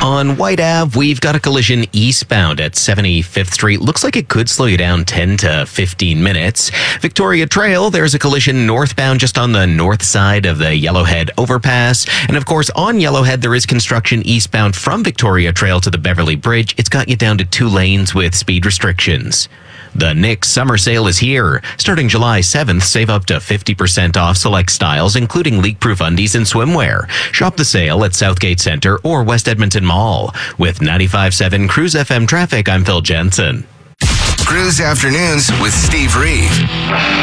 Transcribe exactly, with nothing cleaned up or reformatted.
On White Ave, we've got a collision eastbound at seventy-fifth Street. Looks like it could slow you down ten to fifteen minutes. Victoria Trail, there's a collision northbound just on the north side of the Yellowhead overpass. And of course, on Yellowhead, there is construction eastbound from Victoria Trail to the Beverly Bridge. It's got you down to two lanes with speed restrictions. The N Y X summer sale is here. Starting July seventh, save up to fifty percent off select styles, including leak-proof undies and swimwear. Shop the sale at Southgate Centre or West Edmonton Mall. With ninety-five point seven Cruise F M traffic, I'm Phil Jensen. Cruise Afternoons with Steve Reeve.